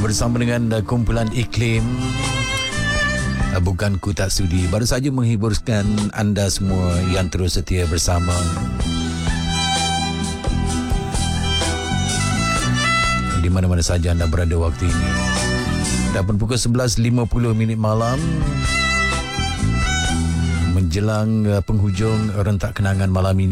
bersama dengan kumpulan Iklim. Bukan Ku Tak Sudi. Baru saja menghiburkan anda semua yang terus setia bersama. Di mana-mana saja anda berada waktu ini. Dapat pukul 11.50 malam, menjelang penghujung rentak kenangan malam ini.